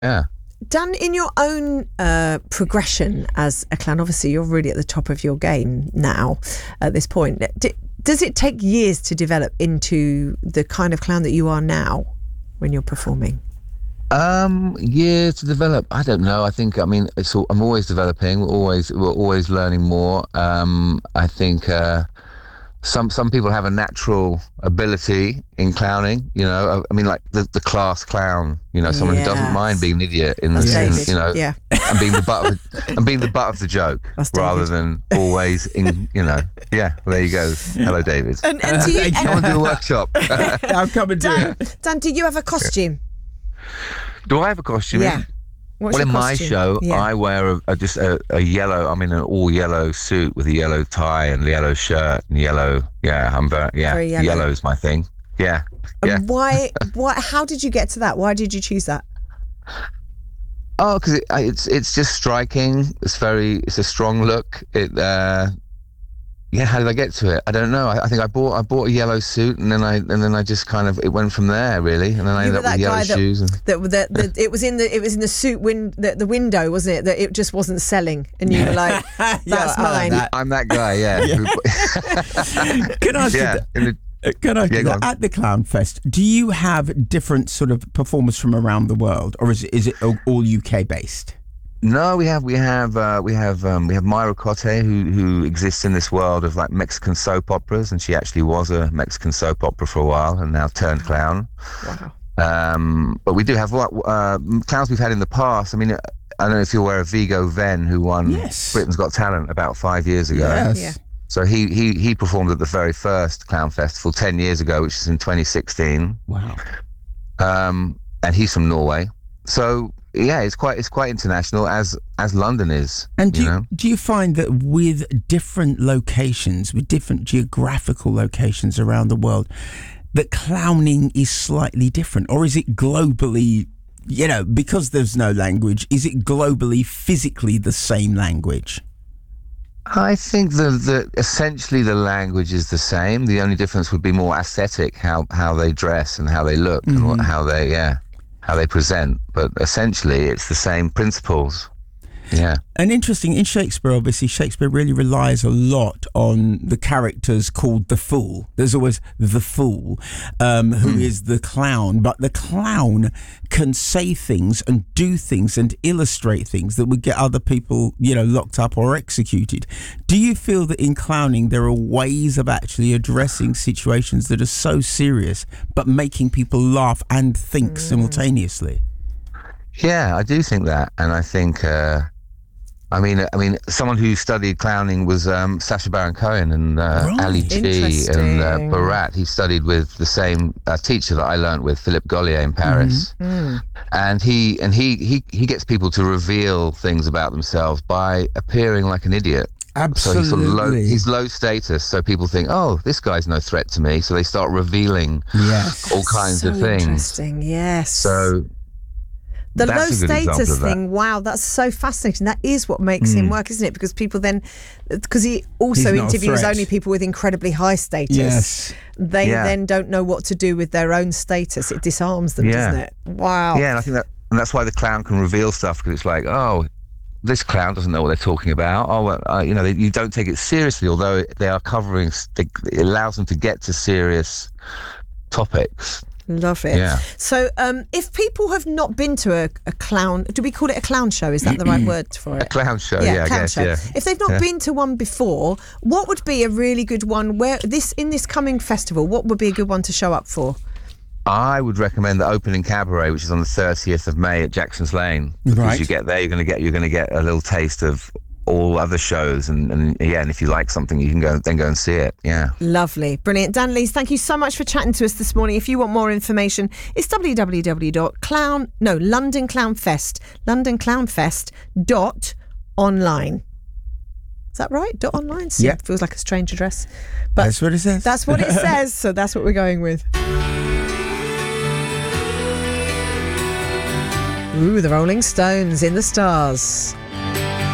Yeah. Dan, in your own progression as a clown, obviously you're really at the top of your game now at this point. Does it take years to develop into the kind of clown that you are now when you're performing? Years to develop. I don't know. I'm always developing. We're always learning more. I think some people have a natural ability in clowning. Like the class clown. Someone who doesn't mind being an idiot and being the butt of the joke rather than always in. Yeah. There you go. Hello, David. And do you, come and do a workshop. I'll come and do it. Dan, do you have a costume? Do I have a costume? Yeah. What's your in my costume? show, Yeah. I wear a yellow. I'm in an all yellow suit with a yellow tie and yellow shirt and yellow. Yeah, Very yellow. Yellow is my thing. Yeah. Yeah. And why? How did you get to that? Why did you choose that? Oh, because it's just striking. It's a strong look. How did I get to it? I don't know. I think I bought a yellow suit and then I just kind of, it went from there really, and then I ended up with yellow shoes. It was in the suit the window, wasn't it? That it just wasn't selling, and you were like, "That's mine." I'm that guy. Yeah. Can I ask you? At the Clown Fest, do you have different sort of performers from around the world, or is it all UK based? No, we have Myra Cotte who exists in this world of like Mexican soap operas, and she actually was a Mexican soap opera for a while and now turned clown. Wow. But we do have clowns we've had in the past. I mean, I don't know if you're aware of Vigo Venn, who won Britain's Got Talent about 5 years ago. Yes. Yeah. So he performed at the very first Clown Festival 10 years ago, which is in 2016. Wow. And he's from Norway. So yeah, it's quite international as London is. And do you find that with different locations, with different geographical locations around the world, that clowning is slightly different, or is it globally? Because there's no language, is it globally physically the same language? I think that essentially the language is the same. The only difference would be more aesthetic, how they dress and how they look and how they present. But essentially, it's the same principles. Yeah. And interesting, in Shakespeare, obviously, Shakespeare really relies a lot on the characters called the fool. There's always the fool, who is the clown. But the clown can say things and do things and illustrate things that would get other people, locked up or executed. Do you feel that in clowning there are ways of actually addressing situations that are so serious but making people laugh and think simultaneously? Yeah, I do think that. And I think... I mean, someone who studied clowning was Sacha Baron Cohen and Ali G and Barat. He studied with the same teacher that I learnt with, Philippe Gaulier in Paris. And he gets people to reveal things about themselves by appearing like an idiot. Absolutely. So he's low status, so people think, oh, this guy's no threat to me. So they start revealing all kinds of things. Interesting, yes. So... The low That's a good example status of that. thing, wow, that's so fascinating. That is what makes him work, isn't it? Because people then, because he also He's not a interviews threat. only people with incredibly high status. Yes. They then don't know what to do with their own status. It disarms them, doesn't it? Wow. Yeah, and I think that's why the clown can reveal stuff, because it's like, oh, this clown doesn't know what they're talking about. Oh, well, you don't take it seriously, although they are covering. It allows them to get to serious topics. Love it. Yeah. So if people have not been to a clown, do we call it a clown show? Is that the right word for it? A clown show, I clown guess, show. yeah. If they've not been to one before, what would be a really good one in this coming festival, what would be a good one to show up for? I would recommend the opening cabaret, which is on the 30th of May at Jackson's Lane. Because Right. you get there, you're going to get a little taste of all other shows, and if you like something, you can go and see it. Yeah. Lovely. Brilliant. Dan Lees, thank you so much for chatting to us this morning. If you want more information, it's LondonClownFest.online. Is that right? .online? Yeah. Feels like a strange address. But That's what it says. That's what it says, so that's what we're going with. Ooh, the Rolling Stones, In the Stars.